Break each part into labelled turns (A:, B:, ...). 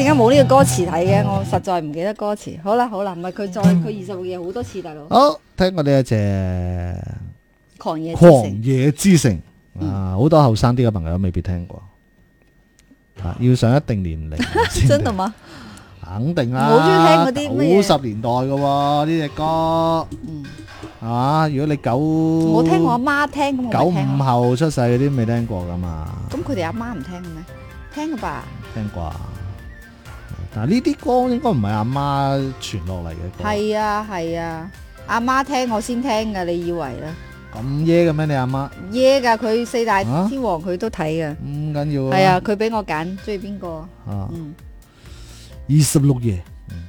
A: 解冇呢個歌詞睇嘅？我實在唔記得歌詞。好啦，唔係佢26夜好多次，大佬。
B: 好，聽過呢一隻
A: 狂野之
B: 狂
A: 城，
B: 野之城啊，好多後生啲嘅朋友都未必聽過啊，要上一定年齡先
A: 真的嗎？
B: 肯定啦，
A: 我好中意聽嗰啲乜嘢
B: 90年代嘅喎呢隻歌，係嘛？如果你
A: 我聽我阿媽聽，咁我咪聽
B: 95
A: 咯。
B: 後出世嗰啲未聽過噶嘛？
A: 咁佢哋阿媽唔聽嘅咩？聽嘅吧。
B: 聽過啊，但係呢啲歌應該唔係阿媽傳落嚟嘅歌。
A: 係啊，阿媽聽我先聽噶，你以為啦？
B: 咁耶嘅咩？你阿媽
A: 耶噶，佢四大天王佢都睇噶。
B: 唔緊要
A: 係啊，佢俾我揀，中意邊個？
B: 啊，26夜。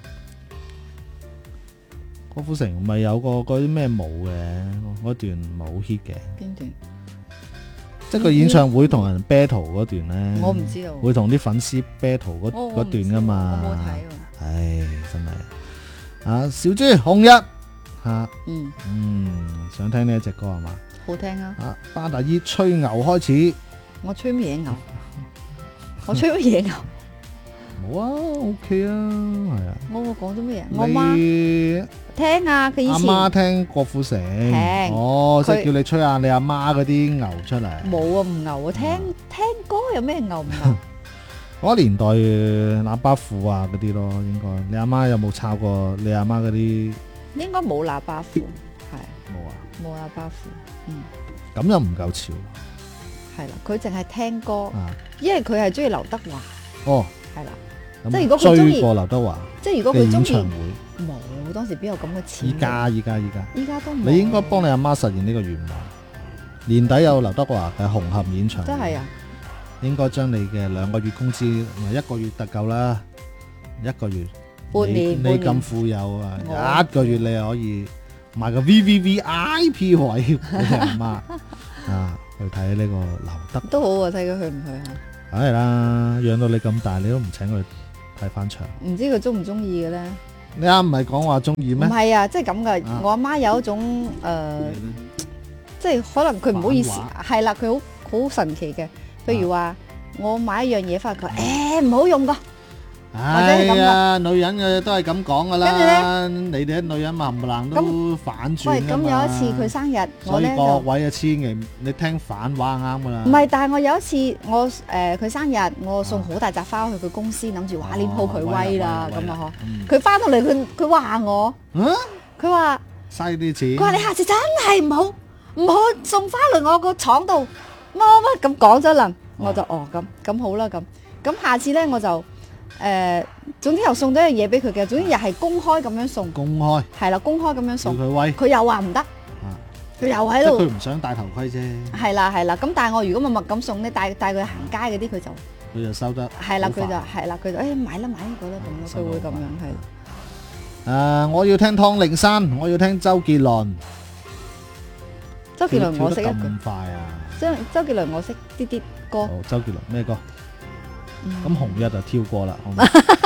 B: 郭富城唔係有個嗰啲咩舞嘅嗰段唔係好 hit 嘅，
A: 邊段？
B: 即係個演唱會同人 battle 嗰段咧，
A: 我唔知道。
B: 會同啲粉絲 battle 嗰段噶嘛？
A: 我冇睇喎。
B: 唉，真係啊！小豬紅日吓，想聽呢一隻歌係嘛？
A: 好聽啊！
B: 啊，巴達伊吹牛開始，
A: 我吹乜嘢牛？我吹乜嘢牛？
B: 冇啊，OK 啊，係啊。
A: 我講咗乜嘢？我媽聽啊，佢以前
B: 阿媽聽郭富城，哦，即係叫你吹下你阿媽嗰啲牛出嚟。
A: 冇啊，唔牛啊，聽歌有咩牛唔牛？
B: 嗰年代喇叭褲啊嗰啲咯，應該你阿媽有冇抄過你阿媽嗰啲？
A: 應該冇喇叭褲，係
B: 冇啊，
A: 冇喇叭褲，
B: 咁又唔夠潮。
A: 係啦，佢淨係聽歌，
B: 啊，
A: 因為佢係中意劉德華，
B: 哦，
A: 係啦，
B: 咁
A: 即係如果佢鍾意
B: 追過劉德華
A: 即係如果
B: 嘅
A: 佢中意，
B: 演唱會，
A: 冇當時邊有咁嘅錢？
B: 依家
A: 依家都冇。
B: 你應該幫你阿媽實現呢個願望。年底有劉德華嘅紅磡演唱會，
A: 真係啊！
B: 應該將你嘅2個月工資，唔係1個月特夠啦，1個月。
A: 半年
B: 你咁富有啊，1個月你又可以買個 VVVIP 位俾你阿媽啊，去睇呢個劉德。
A: 都好啊，睇佢去唔去啊？
B: 梗係啦，養到你咁大，你都唔請佢睇翻場。
A: 唔知佢中唔中意嘅咧？
B: 你啱唔係講話中意咩？
A: 唔係啊，即係咁噶。我阿媽有一種即係可能佢唔好意思，係啦，佢好神奇嘅。譬如話我買一樣嘢翻嚟，佢話唔好用噶。
B: 哎呀，女人嘅都係咁講噶啦。
A: 跟住
B: 你哋啲女人冚唪唥都反轉。
A: 喂，咁有一次佢生日，我咧
B: 各位啊，千祈你聽反話啱噶啦。
A: 唔係，但係我有一次佢生日，我送好大扎花去佢公司，諗住哇呢鋪佢威啦咁啊嗬。佢翻到嚟佢話我，佢話
B: 嘥啲錢。
A: 佢話你下次真係唔好送花嚟我個廠度，乜咁講咗輪，我就咁好啦咁下次咧我就。總之又送咗樣嘢俾佢嘅，總之又係公開咁樣送，
B: 公開
A: 係啦，公開咁樣送，
B: 佢威，
A: 佢又話唔得，佢又喺度，
B: 佢唔想戴頭盔啫。
A: 係啦，咁但係我如果默默咁送咧，帶佢行街嗰啲，佢就
B: 收得，
A: 係啦，佢就買啦買呢個啦咁，佢會咁樣係。
B: 我要聽湯令山，我要聽周杰倫。
A: 周杰倫我識一句
B: 咁快啊！
A: 周杰倫我識啲歌。
B: 周杰倫咩歌？咁紅日就跳過啦，好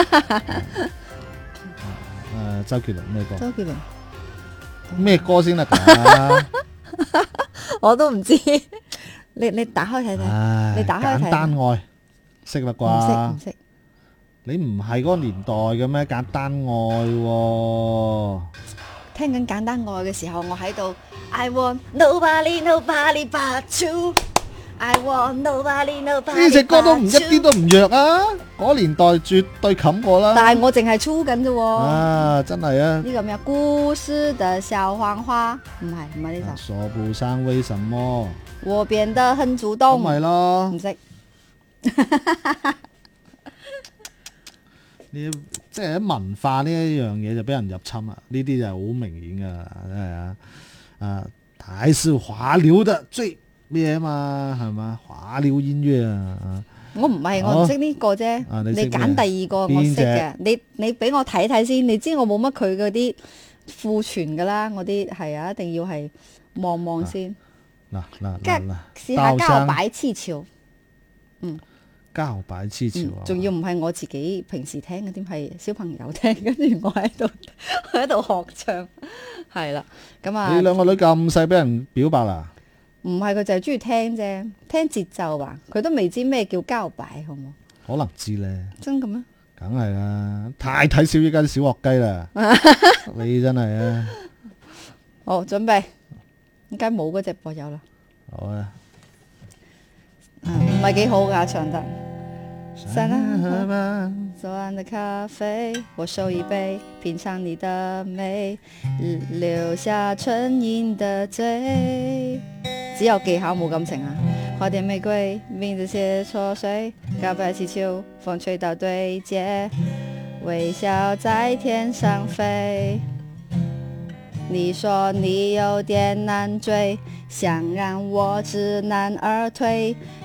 B: 周杰倫咩歌？
A: 周杰倫
B: 咩歌先得㗎？
A: 我都唔知，你打開睇睇，你打開睇。
B: 簡單愛識啦啩？
A: 唔識。
B: 你唔係嗰個年代嘅咩？簡單愛喎。
A: 聽緊簡單愛嘅時候，我喺度 I want nobody but you。I want nobody。
B: 呢隻歌都一啲都唔弱啊！嗰年代絕對冚過啦。
A: 但係我淨係粗緊啫喎。
B: 啊，真係啊！
A: 呢個咩？故事的小黃花，唔係呢首。
B: 傻不生為什麼？
A: 我變得很主動。
B: 咪咯。
A: 唔識。
B: 呢即係喺文化呢一樣嘢就俾人入侵啦，呢啲就好明顯噶，真係啊！還是華流的最咩啊嘛，係嘛？華流音樂啊！
A: 我唔係，我唔識呢個啫。你揀第二個我識嘅，你俾我睇睇先。你知我冇乜佢嗰啲庫存噶啦，我啲係啊，一定要係望望先。
B: 嗱，
A: 試下交擺氣球。
B: 交擺黐潮，
A: 仲要唔係我自己平時聽嘅，點係小朋友聽，跟住我喺度學唱，係啦，咁啊。
B: 你兩個女咁細俾人表白啦？
A: 唔係，佢就係中意聽啫，聽節奏吧，佢都未知咩叫交擺，好冇？
B: 可能知咧。
A: 真咁咩？
B: 梗係啦，太睇小依家啲小學雞啦，你真係啊！
A: 好，準備，應該冇嗰隻播有啦，
B: 好啊，
A: 唔係幾好噶唱得。
B: 山河吧，
A: 左岸的咖啡，我手一杯，品嘗你的美，留下唇印的嘴。只有技巧冇感情啊！花店玫瑰，名字寫錯誰？告白氣球，風吹到對街，微笑在天上飛。你說你有點難追，想讓我知難而退。